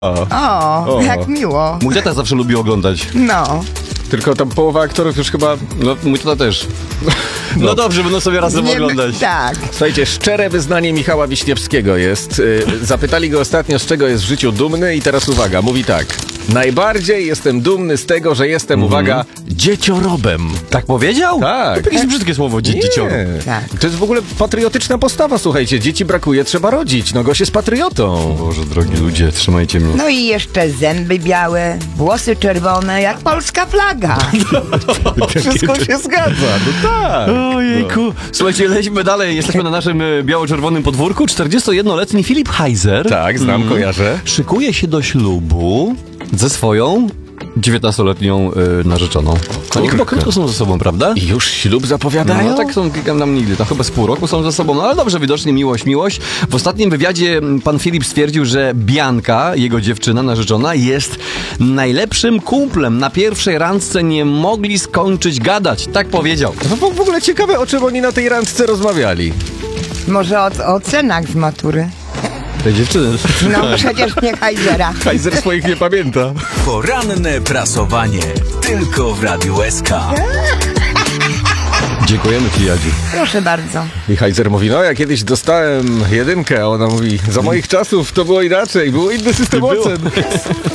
O, jak miło. Mój tata zawsze lubił oglądać. No. Tylko tam połowa aktorów już chyba... No, mój tata też. No dobrze, będą sobie razem oglądać. Tak. Słuchajcie, szczere wyznanie Michała Wiśniewskiego jest. Zapytali go ostatnio, z czego jest w życiu dumny i teraz uwaga, mówi tak. Najbardziej jestem dumny z tego, że jestem, uwaga, dzieciorobem. Tak powiedział? Tak. To jakieś brzydkie słowo, dziecioro. Tak. To jest w ogóle patriotyczna postawa, słuchajcie. Dzieci brakuje, trzeba rodzić. No gość jest patriotą. Boże, drogi ludzie, trzymajcie mnie. No i jeszcze zęby białe, włosy czerwone, jak polska flaga. Wszystko się zgadza, no tak. Ojejku. Słuchajcie, lećmy dalej. Jesteśmy na naszym biało-czerwonym podwórku. 41-letni Filip Heiser. Tak, znam, kojarzę. Szykuje się do ślubu ze swoją 19-letnią narzeczoną. Oni chyba krótko są ze sobą, prawda? I już ślub zapowiadają? No tak są, klikam tam nigdy, tam chyba z pół roku są ze sobą, no ale dobrze, widocznie miłość. W ostatnim wywiadzie pan Filip stwierdził, że Bianka, jego dziewczyna, narzeczona, jest najlepszym kumplem. Na pierwszej randce nie mogli skończyć gadać, tak powiedział. No w ogóle ciekawe, o czym oni na tej randce rozmawiali. Może o cenach z matury. Tej dziewczyny. No przecież nie Heizera. Kaiser swoich nie pamięta. Poranne prasowanie. Tylko w Radiu SK. Dziękujemy ci, Jadziu. Proszę bardzo. I Heiser mówi, no ja kiedyś dostałem 1, a ona mówi, za moich czasów to było inaczej, był inny system ocen.